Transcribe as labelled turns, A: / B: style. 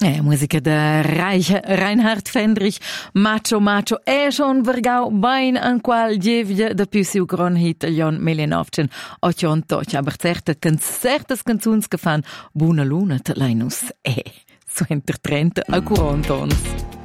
A: Musica da Reinhard Fendrich, Macho Macho, schon vergau bein an qual gievia da più siu gron hit Jon 1988, aber certas canzuns che fan Buna Luna te leinus so entre 30 a 40 ons.